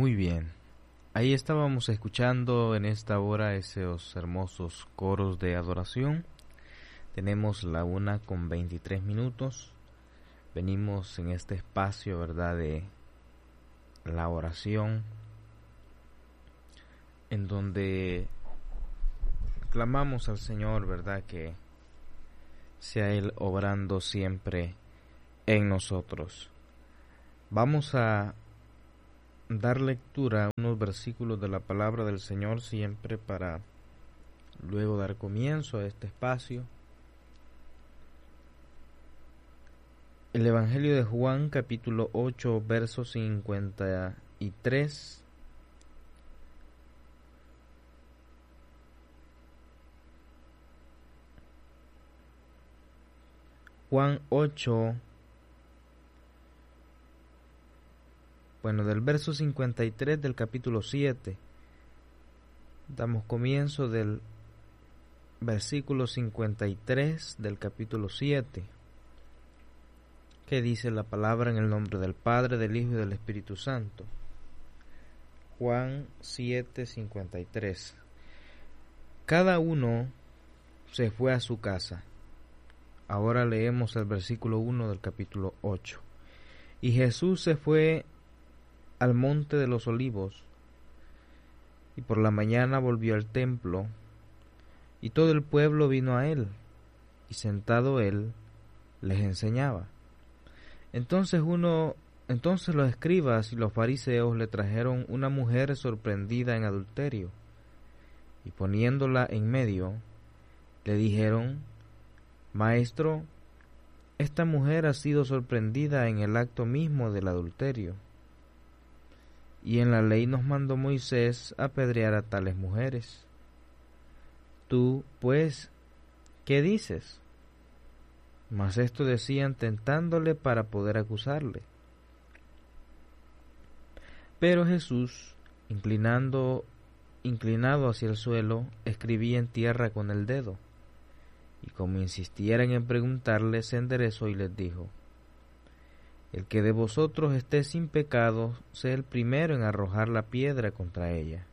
Muy bien. Ahí estábamos escuchando en esta hora esos hermosos coros de adoración. Tenemos la 1:23. Venimos en este espacio, ¿verdad?, de la oración, en donde clamamos al Señor, ¿verdad?, que sea Él obrando siempre en nosotros. Vamos a dar lectura a unos versículos de la palabra del Señor siempre para luego dar comienzo a este espacio. El Evangelio de Juan, capítulo 8, verso 53. Juan 8, del verso 53 del capítulo 7. Damos comienzo del versículo 53 del capítulo 7. Que dice la palabra en el nombre del Padre, del Hijo y del Espíritu Santo. Juan 7:53. Cada uno se fue a su casa. Ahora leemos el versículo 1 del capítulo 8. Y Jesús se fue al monte de los olivos, y por la mañana volvió al templo, y todo el pueblo vino a él, y sentado él les enseñaba. Entonces los escribas y los fariseos le trajeron una mujer sorprendida en adulterio, y poniéndola en medio, le dijeron: Maestro, esta mujer ha sido sorprendida en el acto mismo del adulterio, y en la ley nos mandó Moisés apedrear a tales mujeres. Tú, pues, ¿qué dices? Mas esto decían tentándole para poder acusarle. Pero Jesús, inclinado hacia el suelo, escribía en tierra con el dedo, y como insistieran en preguntarle, se enderezó y les dijo: El que de vosotros esté sin pecado, sea el primero en arrojar la piedra contra ella.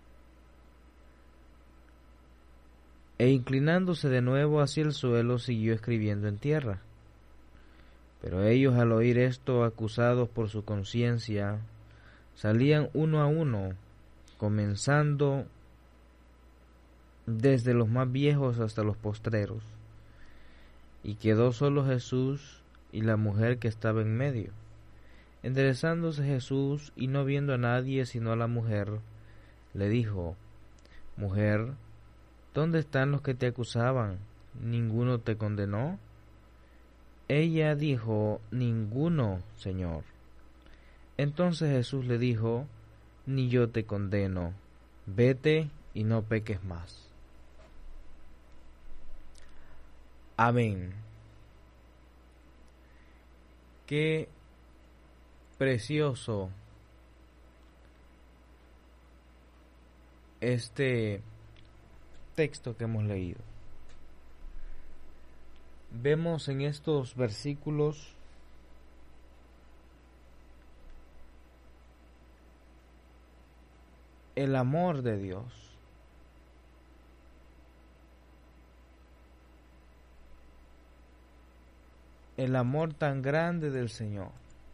E inclinándose de nuevo hacia el suelo, siguió escribiendo en tierra. Pero ellos, al oír esto, acusados por su conciencia, salían uno a uno, comenzando desde los más viejos hasta los postreros. Y quedó solo Jesús y la mujer que estaba en medio. Enderezándose Jesús, y no viendo a nadie sino a la mujer, le dijo: Mujer, ¿dónde están los que te acusaban? ¿Ninguno te condenó? Ella dijo: Ninguno, Señor. Entonces Jesús le dijo: Ni yo te condeno. Vete y no peques más. Amén. Qué precioso este texto que hemos leído. Vemos en estos versículos el amor de Dios, el amor tan grande del Señor.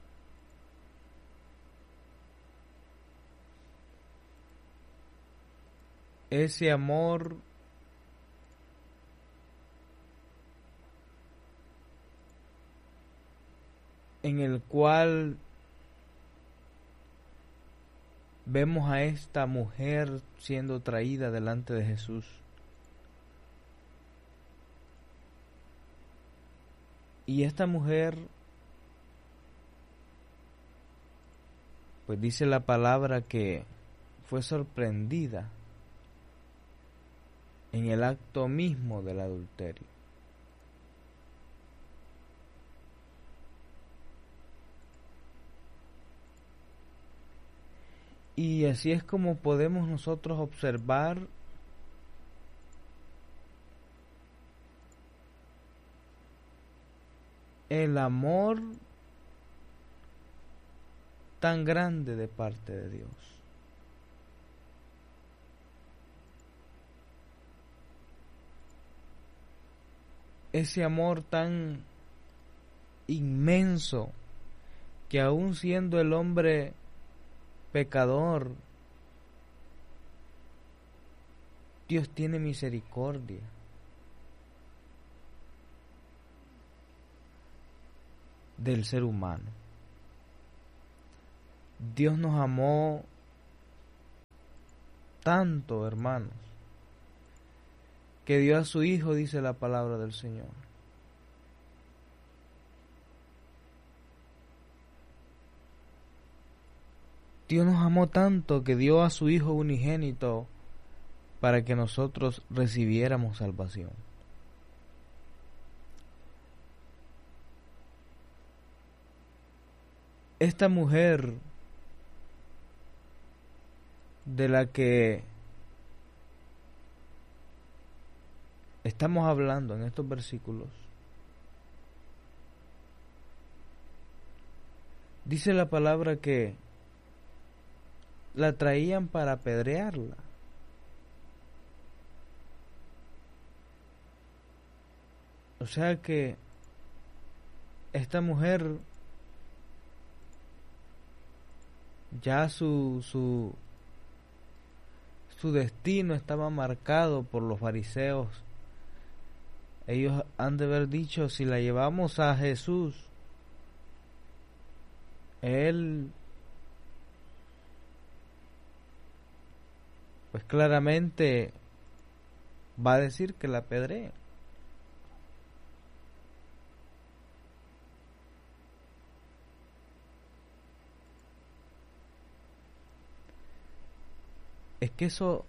Ese amor en el cual vemos a esta mujer siendo traída delante de Jesús. Y esta mujer, pues dice la palabra que fue sorprendida en el acto mismo del adulterio. Y así es como podemos nosotros observar el amor tan grande de parte de Dios. ese amor tan inmenso que aún siendo el hombre pecador, Dios tiene misericordia. Del ser humano. Dios nos amó tanto, hermanos, que dio a su Hijo, dice la palabra del Señor. Dios nos amó tanto que dio a su Hijo unigénito para que nosotros recibiéramos salvación. Esta mujer de la que estamos hablando en estos versículos, dice la palabra que la traían para apedrearla. O sea que esta mujer ya su destino estaba marcado por los fariseos. Ellos han de haber dicho: si la llevamos a Jesús, Él pues claramente va a decir que la apedreen. Es que eso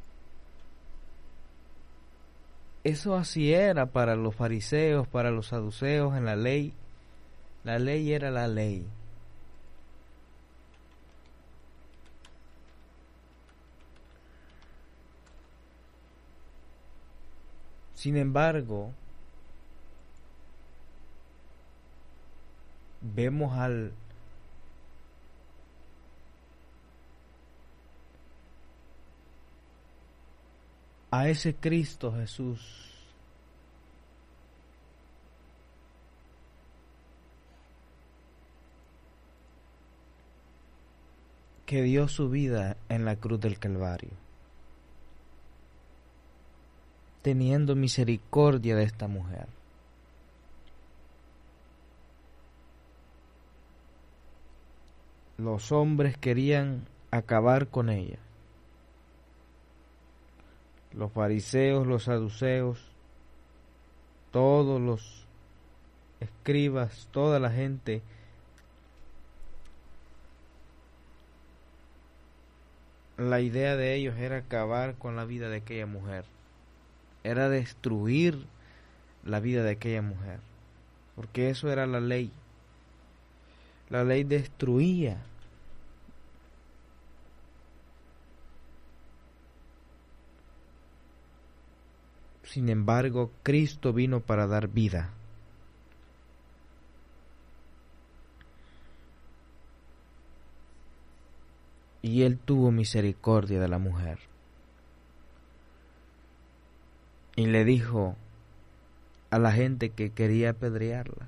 así era para los fariseos, para los saduceos en la ley. La ley era la ley. Sin embargo, vemos a ese Cristo Jesús que dio su vida en la cruz del Calvario, teniendo misericordia de esta mujer. Los hombres querían acabar con ella. Los fariseos, los saduceos, todos los escribas, toda la gente la idea de ellos era acabar con la vida de aquella mujer, era destruir la vida de aquella mujer, porque eso era la ley. La ley destruía. Sin embargo, Cristo vino para dar vida. Y Él tuvo misericordia de la mujer. Y le dijo a la gente que quería apedrearla: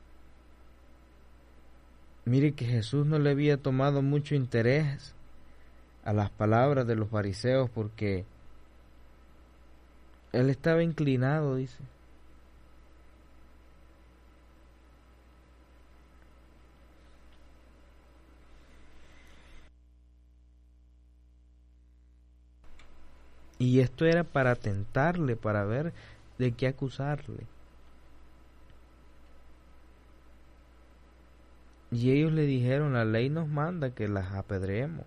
mire que Jesús no le había tomado mucho interés a las palabras de los fariseos, porque Él estaba inclinado, dice. Y esto era para tentarle, para ver de qué acusarle. Y ellos le dijeron: la ley nos manda que las apedreemos.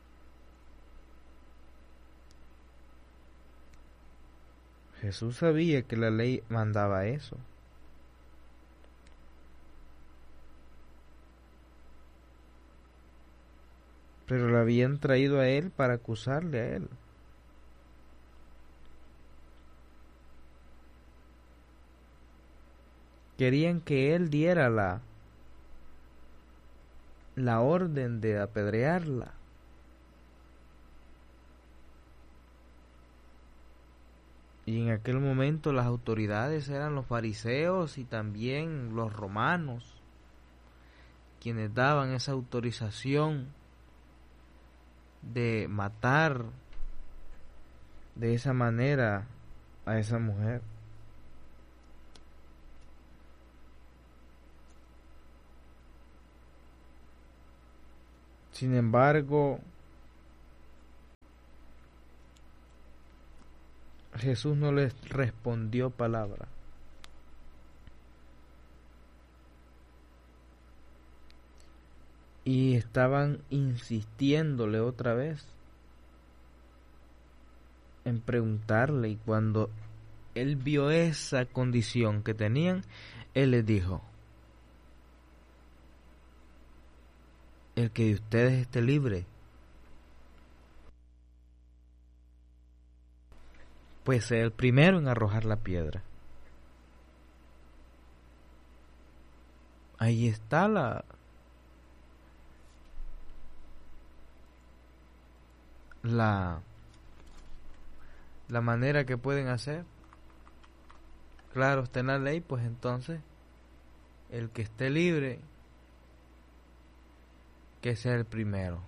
Jesús sabía que la ley mandaba eso. Pero la habían traído a Él para acusarle a Él. Querían que Él diera la orden de apedrearla. Y en aquel momento las autoridades eran los fariseos y también los romanos, quienes daban esa autorización de matar de esa manera a esa mujer. Sin embargo, Jesús no les respondió palabra. Y estaban insistiéndole otra vez en preguntarle, y cuando él vio esa condición que tenían, él les dijo: el que de ustedes esté libre, pues sea el primero en arrojar la piedra. Ahí está la manera que pueden hacer. Claro, está en la ley, pues entonces el que esté libre, que sea el primero.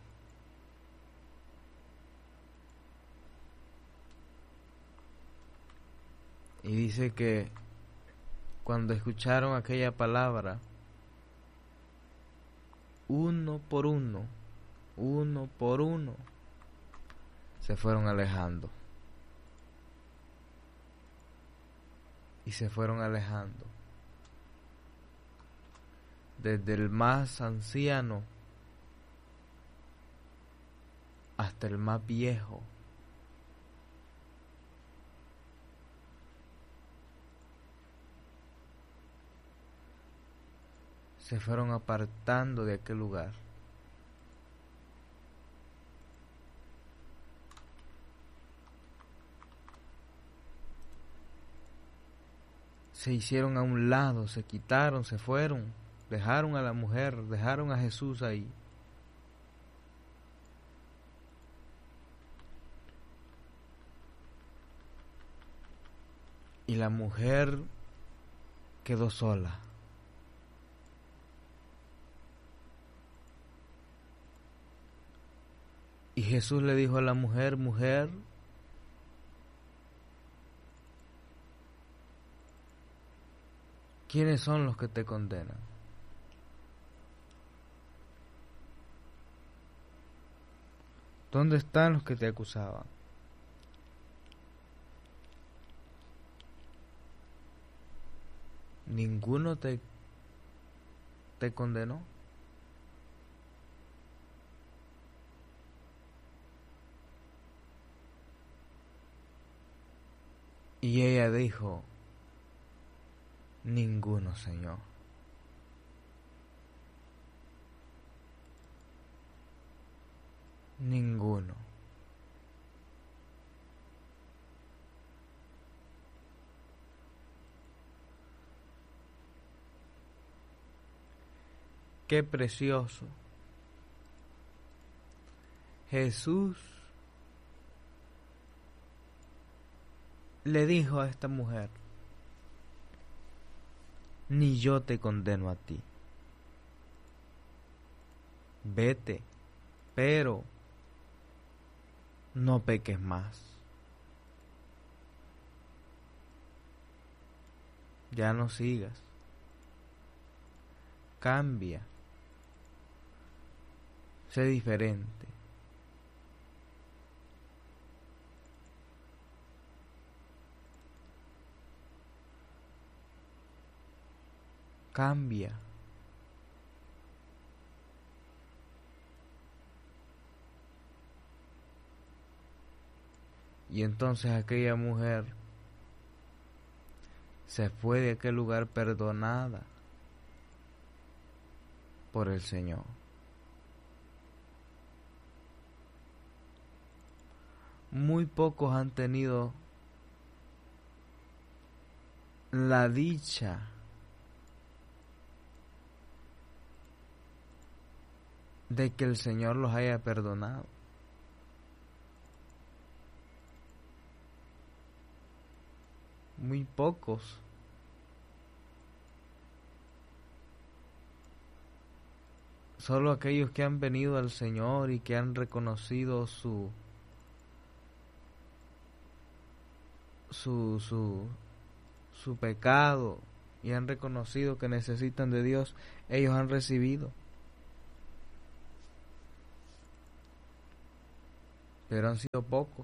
Y dice que cuando escucharon aquella palabra, uno por uno, se fueron alejando. Y se fueron alejando. Desde el más anciano hasta el más viejo. Se fueron apartando de aquel lugar. Se hicieron a un lado, se quitaron, se fueron, dejaron a la mujer, dejaron a Jesús ahí. Y la mujer quedó sola. Y Jesús le dijo a la mujer: mujer, ¿quiénes son los que te condenan? ¿Dónde están los que te acusaban? ¿Ninguno te condenó? Y ella dijo: ninguno, Señor. Ninguno. Qué precioso. Jesús le dijo a esta mujer: ni yo te condeno a ti. Vete, pero no peques más. Ya no sigas. Cambia. Sé diferente. Cambia. Y entonces aquella mujer se fue de aquel lugar perdonada por el Señor. Muy pocos han tenido la dicha de que el Señor los haya perdonado. muy pocos. Solo aquellos que han venido al Señor y que han reconocido su pecado y han reconocido que necesitan de Dios, ellos han recibido. Pero han sido pocos.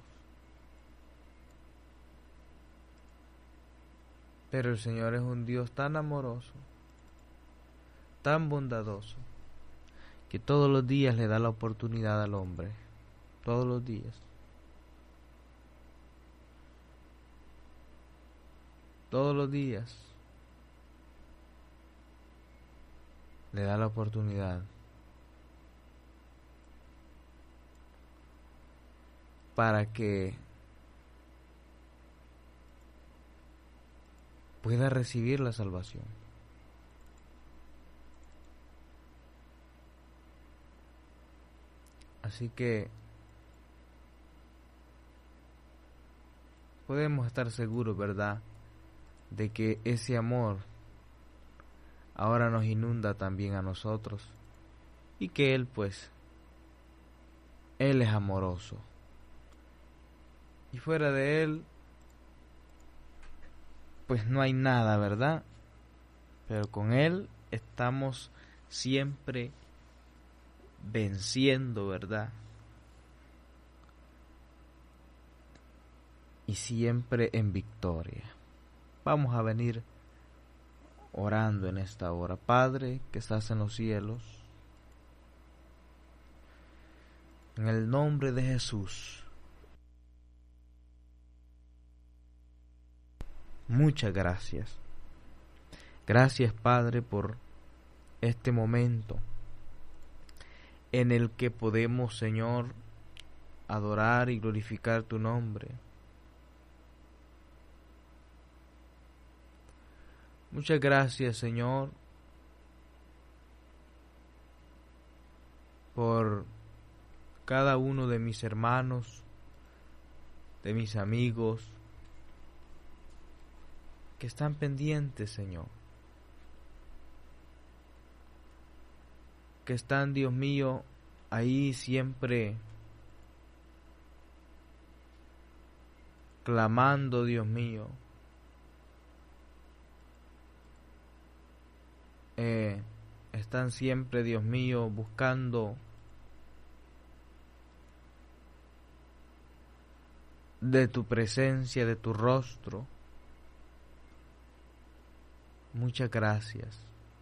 Pero el Señor es un Dios tan amoroso, tan bondadoso, que todos los días le da la oportunidad al hombre. Todos los días. Todos los días le da la oportunidad para que pueda recibir la salvación. Así que podemos estar seguros, ¿verdad?, de que ese amor ahora nos inunda también a nosotros y que Él es amoroso. Y fuera de Él, pues no hay nada, ¿verdad? Pero con Él estamos siempre venciendo, ¿verdad? Y siempre en victoria. Vamos a venir orando en esta hora. Padre que estás en los cielos, en el nombre de Jesús, muchas gracias. Gracias, Padre, por este momento en el que podemos, Señor, adorar y glorificar tu nombre. Muchas gracias, Señor, por cada uno de mis hermanos, de mis amigos, que están pendientes, Señor. Que están, Dios mío, ahí siempre clamando, Dios mío. Están siempre, Dios mío, buscando de tu presencia, de tu rostro. Muchas gracias.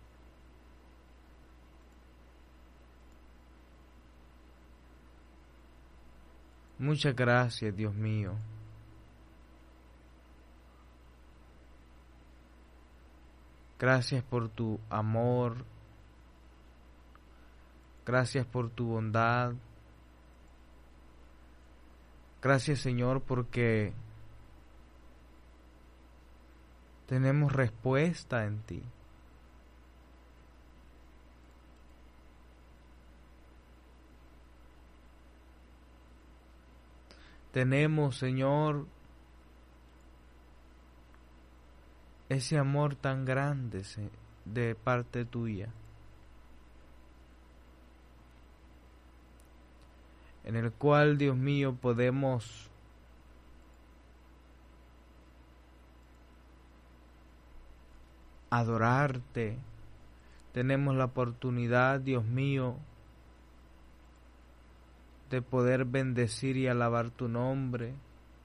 Muchas gracias, Dios mío. Gracias por tu amor. Gracias por tu bondad. Gracias, Señor, porque tenemos respuesta en ti. Tenemos, Señor, ese amor tan grande de parte tuya, en el cual, Dios mío, podemos adorarte. Tenemos la oportunidad, Dios mío, de poder bendecir y alabar tu nombre.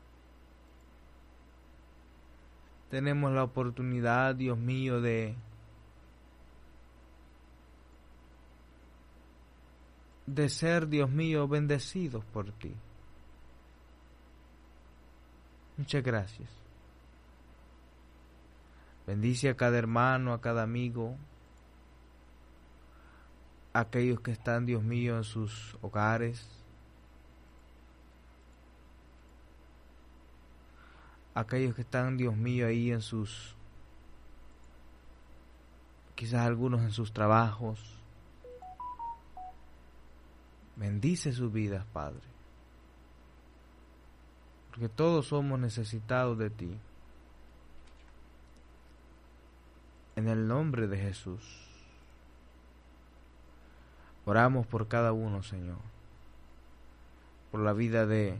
Tenemos la oportunidad, Dios mío, de ser, Dios mío, bendecidos por ti. Muchas gracias. Bendice a cada hermano, a cada amigo, a aquellos que están, Dios mío, en sus hogares, a aquellos que están, Dios mío, ahí en sus, quizás algunos en sus trabajos. Bendice sus vidas, Padre, porque todos somos necesitados de ti. En el nombre de Jesús. Oramos por cada uno, Señor. Por la vida de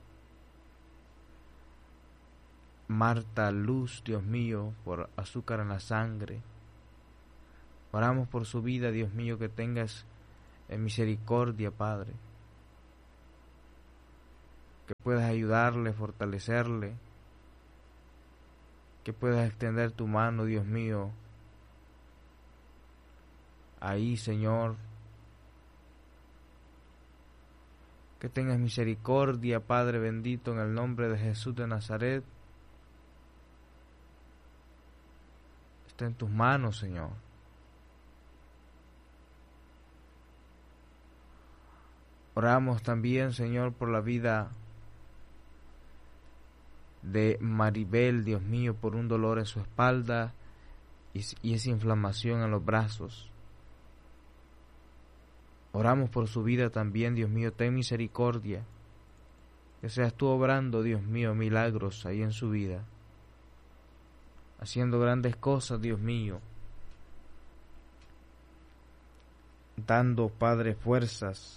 Marta Luz, Dios mío, por azúcar en la sangre. Oramos por su vida, Dios mío, que tengas misericordia, Padre. Que puedas ayudarle, fortalecerle. Que puedas extender tu mano, Dios mío. Ahí, Señor. Que tengas misericordia, Padre bendito, en el nombre de Jesús de Nazaret. Está en tus manos, Señor. Oramos también, Señor, por la vida de Maribel, Dios mío, por un dolor en su espalda y esa inflamación en los brazos. Oramos por su vida también, Dios mío, ten misericordia. Que seas tú obrando, Dios mío, milagros ahí en su vida. Haciendo grandes cosas, Dios mío. Dando, Padre, fuerzas.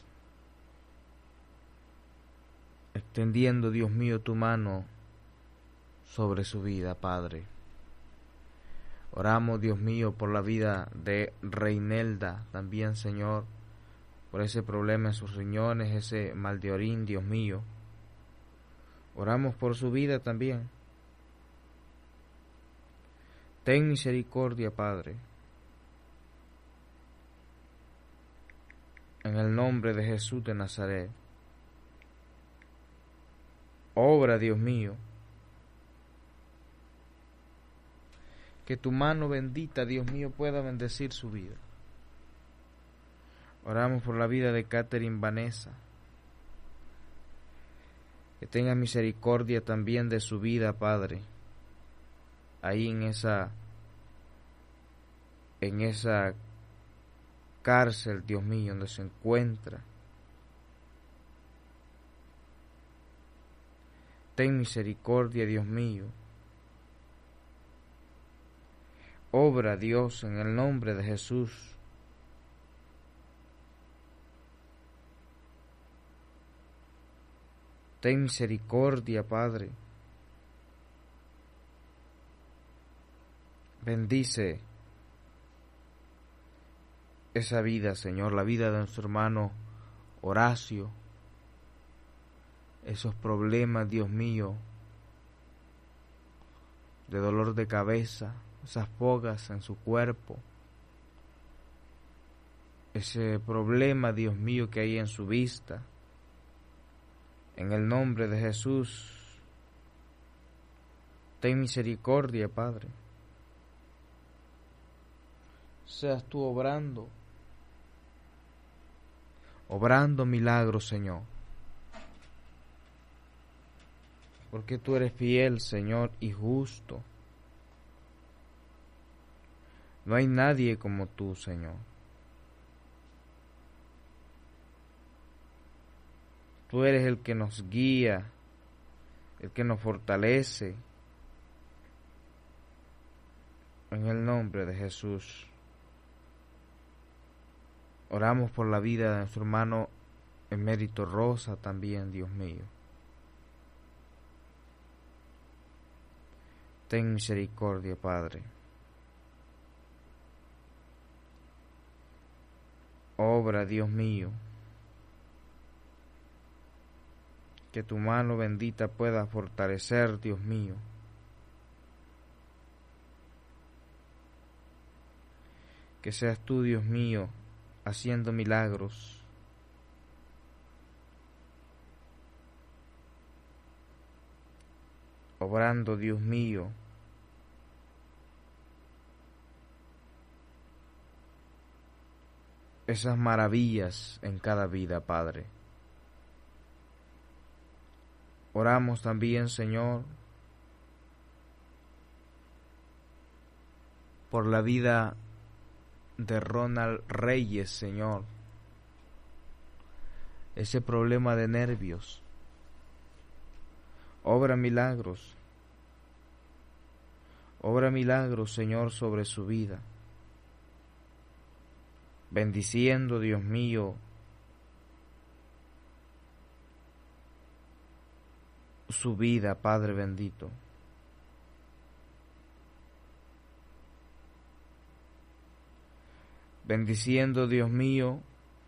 Extendiendo, Dios mío, tu mano sobre su vida, Padre. Oramos, Dios mío, por la vida de Reinelda, también, Señor, por ese problema en sus riñones, ese mal de orín, Dios mío. Oramos por su vida también. Ten misericordia, Padre. En el nombre de Jesús de Nazaret. Obra, Dios mío. Que tu mano bendita, Dios mío, pueda bendecir su vida. Oramos por la vida de Catherine Vanessa. Que tenga misericordia también de su vida, Padre. Ahí en esa cárcel, Dios mío, donde se encuentra. Ten misericordia, Dios mío. Obra, Dios, en el nombre de Jesús. Ten misericordia, Padre. Bendice esa vida, Señor, la vida de nuestro hermano Horacio. Esos problemas, Dios mío, de dolor de cabeza, esas fogas en su cuerpo, ese problema, Dios mío, que hay en su vista. En el nombre de Jesús, ten misericordia, Padre. Seas tú obrando milagros, Señor. Porque tú eres fiel, Señor, y justo. No hay nadie como tú, Señor. Tú eres el que nos guía, el que nos fortalece. En el nombre de Jesús. Oramos por la vida de nuestro hermano Emérito Rosa también, Dios mío. Ten misericordia, Padre. Obra, Dios mío. Que tu mano bendita pueda fortalecer, Dios mío. Que seas tú, Dios mío, haciendo milagros. Obrando, Dios mío. Esas maravillas en cada vida, Padre. Oramos también, Señor, por la vida de Ronald Reyes, Señor. Ese problema de nervios. Obra milagros. Obra milagros, Señor, sobre su vida. Bendiciendo, Dios mío, su vida, Padre bendito. Bendiciendo, Dios mío,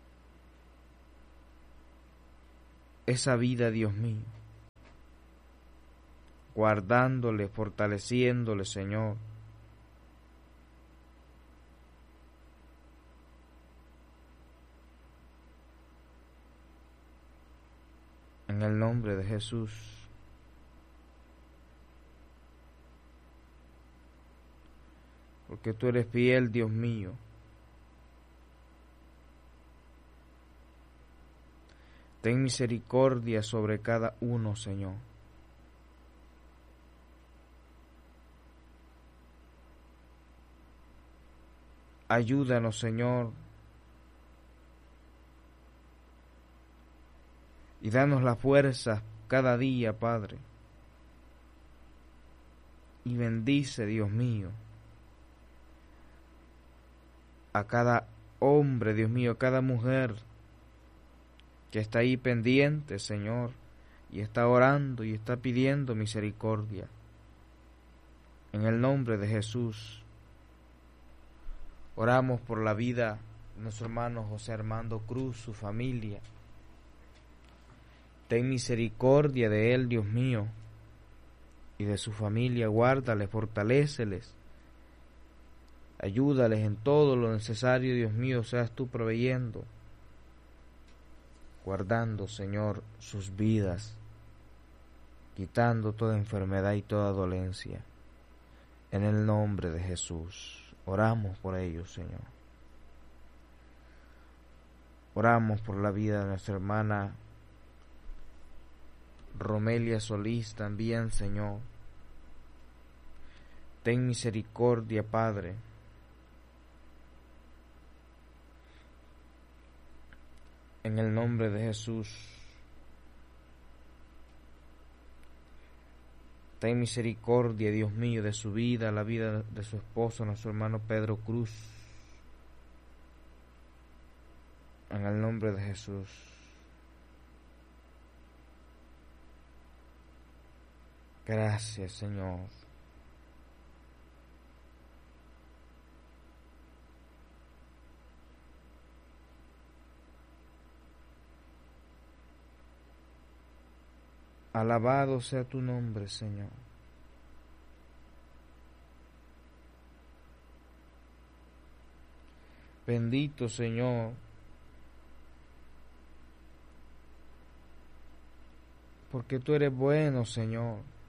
esa vida, Dios mío. Guardándole, fortaleciéndole, Señor. En el nombre de Jesús. Porque tú eres fiel, Dios mío. Ten misericordia sobre cada uno, Señor. Ayúdanos, Señor, y danos la fuerza cada día, Padre. Y bendice, Dios mío, a cada hombre, Dios mío, a cada mujer que está ahí pendiente, Señor, y está orando y está pidiendo misericordia. En el nombre de Jesús, oramos por la vida de nuestro hermano José Armando Cruz, su familia. Ten misericordia de él, Dios mío, y de su familia. Guárdales, fortaléceles, ayúdales en todo lo necesario, Dios mío, seas tú proveyendo, guardando, Señor, sus vidas, quitando toda enfermedad y toda dolencia. En el nombre de Jesús, oramos por ellos, Señor. Oramos por la vida de nuestra hermana Romelia Solís también, Señor. Ten misericordia, Padre. En el nombre de Jesús. Ten misericordia, Dios mío, de su vida, la vida de su esposo, nuestro hermano Pedro Cruz. En el nombre de Jesús. Gracias, Señor. Alabado sea tu nombre, Señor. Bendito, Señor, porque tú eres bueno, Señor.